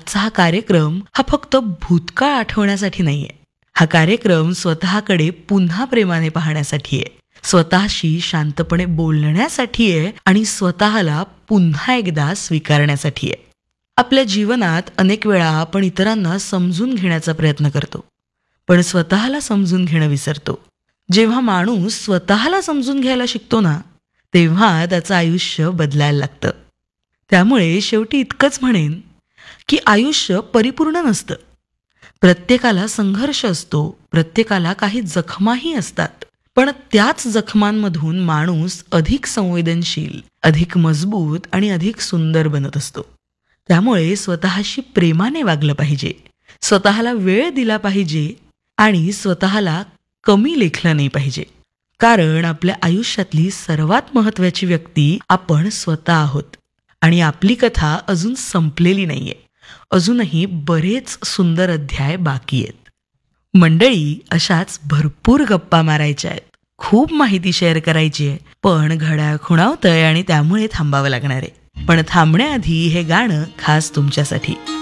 आजचा हा कार्यक्रम हा फक्त भूतकाळ आठवण्यासाठी नाहीये. हा कार्यक्रम स्वतःकडे पुन्हा प्रेमाने पाहण्यासाठी आहे, स्वतःशी शांतपणे बोलण्यासाठी आहे आणि स्वतःला पुन्हा एकदा स्वीकारण्यासाठी आहे. आपल्या जीवनात अनेक वेळा आपण इतरांना समजून घेण्याचा प्रयत्न करतो, पण स्वतःला समजून घेणं विसरतो. जेव्हा माणूस स्वतःला समजून घ्यायला शिकतो ना, तेव्हा त्याचं आयुष्य बदलायला लागतं. त्यामुळे शेवटी इतकंच म्हणेन की आयुष्य परिपूर्ण नसतं. प्रत्येकाला संघर्ष असतो, प्रत्येकाला काही जखमाही असतात. पण त्याच जखमांमधून माणूस अधिक संवेदनशील, अधिक मजबूत आणि अधिक सुंदर बनत असतो. त्यामुळे स्वतःशी प्रेमाने वागलं पाहिजे, स्वतःला वेळ दिला पाहिजे आणि स्वतःला कमी लेखलं नाही पाहिजे. कारण आपल्या आयुष्यातली सर्वात महत्त्वाची व्यक्ती आपण स्वतः आहोत आणि आपली कथा अजून संपलेली नाहीये. अजूनही बरेच सुंदर अध्याय बाकी आहेत. मंडळी, अशाच भरपूर गप्पा मारायच्या आहेत, खूप माहिती शेअर करायची आहे, पण घड्याळ खुणावतंय आणि त्यामुळे थांबावं लागणार आहे. पण थांबण्याआधी हे गाणं खास तुमच्यासाठी.